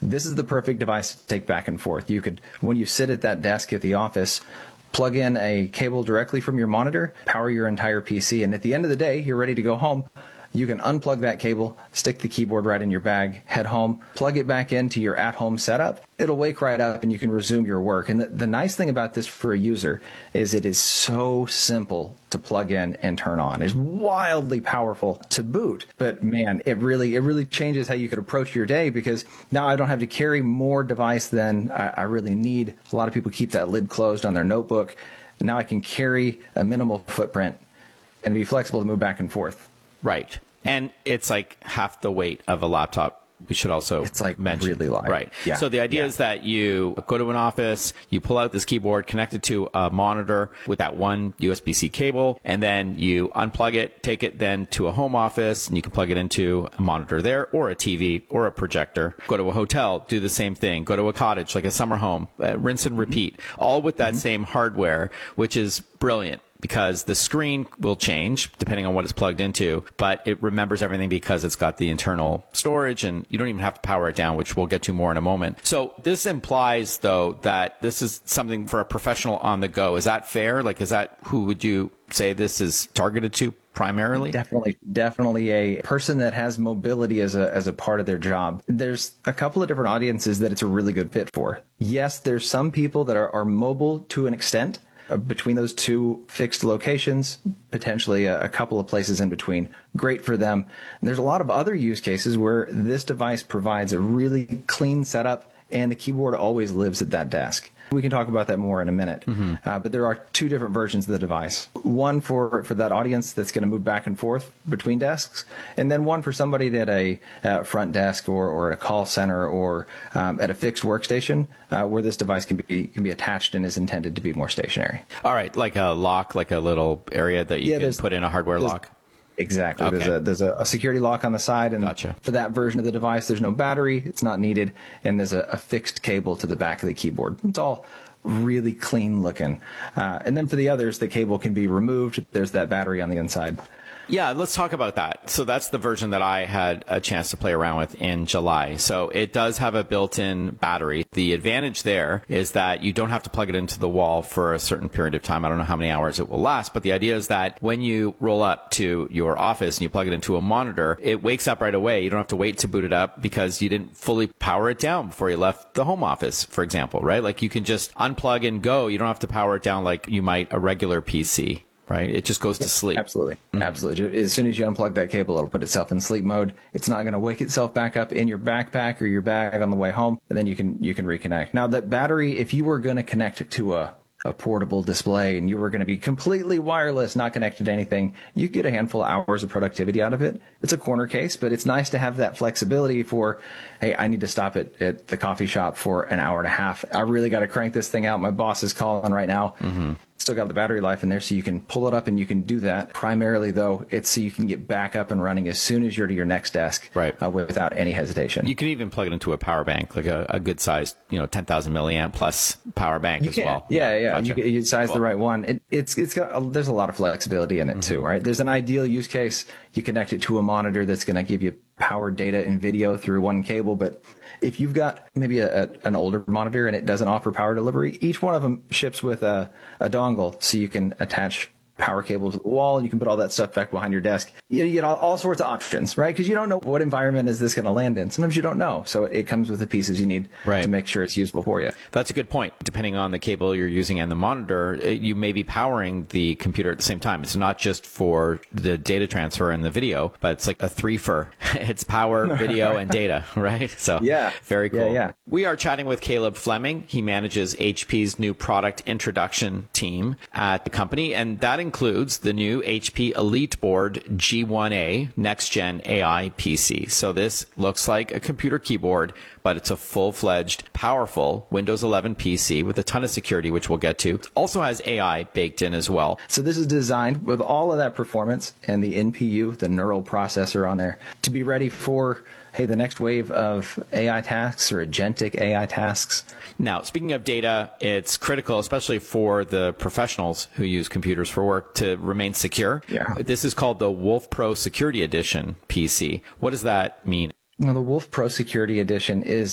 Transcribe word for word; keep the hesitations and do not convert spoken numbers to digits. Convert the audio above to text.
This is the perfect device to take back and forth. You could, when you sit at that desk at the office, plug in a cable directly from your monitor, power your entire P C, and at the end of the day, you're ready to go home. You can unplug that cable, stick the keyboard right in your bag, head home, plug it back into your at-home setup. It'll wake right up and you can resume your work. And the, the nice thing about this for a user is it is so simple to plug in and turn on. It's wildly powerful to boot. But man, it really it really changes how you could approach your day, because now I don't have to carry more device than I, I really need. A lot of people keep that lid closed on their notebook. Now I can carry a minimal footprint and be flexible to move back and forth. Right. And it's like half the weight of a laptop. We should also it's like mention. Really light. Right. Yeah. So the idea yeah. is that you go to an office, you pull out this keyboard, connect it to a monitor with that one U S B C cable, and then you unplug it, take it then to a home office, and you can plug it into a monitor there, or a T V, or a projector. Go to a hotel, do the same thing. Go to a cottage, like a summer home, uh, rinse and repeat, all with that mm-hmm. same hardware, which is brilliant. Because the screen will change depending on what it's plugged into, but it remembers everything because it's got the internal storage, and you don't even have to power it down, which we'll get to more in a moment. So this implies, though, that this is something for a professional on the go. Is that fair? Like, is that who would you say this is targeted to primarily? Definitely, definitely a person that has mobility as a as a part of their job. There's a couple of different audiences that it's a really good fit for. Yes, there's some people that are, are mobile to an extent. Uh, between those two fixed locations, potentially a, a couple of places in between. Great for them. And there's a lot of other use cases where this device provides a really clean setup and the keyboard always lives at that desk. We can talk about that more in a minute. Mm-hmm. Uh, but there are two different versions of the device. One for, for that audience that's going to move back and forth between desks, and then one for somebody at a uh, front desk or, or a call center or um, at a fixed workstation uh, where this device can be can be attached and is intended to be more stationary. All right, like a lock, like a little area that you yeah, can put in a hardware lock. Exactly. Okay. There's a there's a, a security lock on the side, and gotcha. For that version of the device, there's no battery. It's not needed, and there's a, a fixed cable to the back of the keyboard. It's all really clean looking. Uh, and then for the others, the cable can be removed. There's that battery on the inside. Yeah, let's talk about that. So that's the version that I had a chance to play around with in July. So it does have a built-in battery. The advantage there is that you don't have to plug it into the wall for a certain period of time. I don't know how many hours it will last, but the idea is that when you roll up to your office and you plug it into a monitor, it wakes up right away. You don't have to wait to boot it up because you didn't fully power it down before you left the home office, for example, right? Like you can just unplug and go. You don't have to power it down like you might a regular P C. Right? It just goes to sleep. Absolutely. Mm-hmm. Absolutely. As soon as you unplug that cable, it'll put itself in sleep mode. It's not going to wake itself back up in your backpack or your bag on the way home. And then you can you can reconnect. Now, that battery, if you were going to connect it to a, a portable display and you were going to be completely wireless, not connected to anything, you get a handful of hours of productivity out of it. It's a corner case, but it's nice to have that flexibility for, hey, I need to stop at, at the coffee shop for an hour and a half. I really got to crank this thing out. My boss is calling right now. Mm-hmm. Still got the battery life in there, so you can pull it up and you can do that. Primarily, though, it's so you can get back up and running as soon as you're to your next desk, right? Uh, without any hesitation. You can even plug it into a power bank, like a, a good sized, you know, ten thousand milliamp plus power bank you as can. well. Yeah, yeah. Gotcha. You, you size cool. the right one. It, it's it's got a, there's a lot of flexibility in it mm-hmm. too, right? There's an ideal use case. You connect it to a monitor that's going to give you power data and video through one cable, but if you've got maybe a, a, an older monitor and it doesn't offer power delivery, each one of them ships with a, a dongle so you can attach power cables to the wall and you can put all that stuff back behind your desk. You, you get all, all sorts of options, right? Because you don't know what environment is this going to land in. Sometimes you don't know. So it comes with the pieces you need right. to make sure it's usable for you. That's a good point. Depending on the cable you're using and the monitor, you may be powering the computer at the same time. It's not just for the data transfer and the video, but it's like a three-fer. It's power, video, and data, right? So yeah, very cool. Yeah, yeah. We are chatting with Caleb Fleming. He manages H P's new product introduction team at the company, and that includes the new H P EliteBoard G one A next-gen A I P C. So this looks like a computer keyboard, but it's a full-fledged, powerful Windows eleven P C with a ton of security, which we'll get to. Also has A I baked in as well. So this is designed with all of that performance and the N P U, the neural processor on there, to be ready for, hey, the next wave of A I tasks or agentic A I tasks. Now, speaking of data, it's critical, especially for the professionals who use computers for work, to remain secure. Yeah. This is called the Wolf Pro Security Edition P C. What does that mean? Well, the Wolf Pro Security Edition is